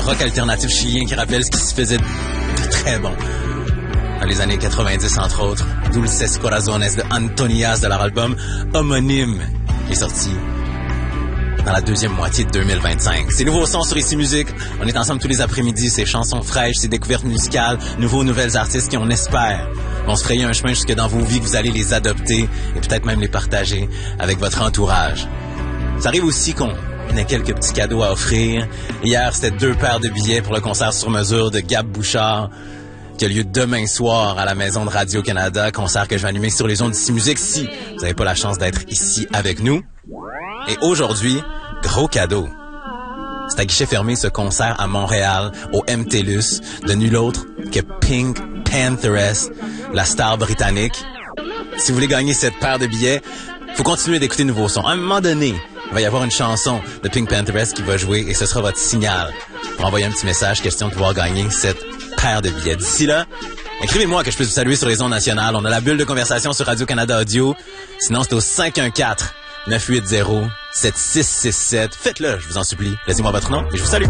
rock alternatif chilien qui rappelle ce qui se faisait de très bon. Dans les années 90, entre autres, Dulces Corazones de Antonias de leur album homonyme, qui est sorti dans la deuxième moitié de 2025. C'est Nouveau Son sur Ici Musique. On est ensemble tous les après-midi. Ces chansons fraîches, ces découvertes musicales, nouvelles artistes qui, on espère, vont se frayer un chemin jusque dans vos vies, que vous allez les adopter et peut-être même les partager avec votre entourage. Ça arrive aussi qu'on ait quelques petits cadeaux à offrir. Hier, c'était 2 paires de billets pour le concert sur mesure de Gab Bouchard, qui a lieu demain soir à la Maison de Radio-Canada, concert que je vais animer sur les ondes d'Ici Musique si vous n'avez pas la chance d'être ici avec nous. Et aujourd'hui, gros cadeau. C'est à guichet fermé ce concert à Montréal, au MTLUS, de nul autre que Pink Pantheress, la star britannique. Si vous voulez gagner cette paire de billets, faut continuer d'écouter Nouveau Son. À un moment donné, il va y avoir une chanson de Pink Pantheress qui va jouer et ce sera votre signal pour envoyer un petit message question de pouvoir gagner cette paire de billets. D'ici là, écrivez-moi que je puisse vous saluer sur les ondes nationales. On a la bulle de conversation sur Radio-Canada Audio. Sinon, c'est au 514-980-7667. Faites-le, je vous en supplie. Laissez-moi votre nom et je vous salue.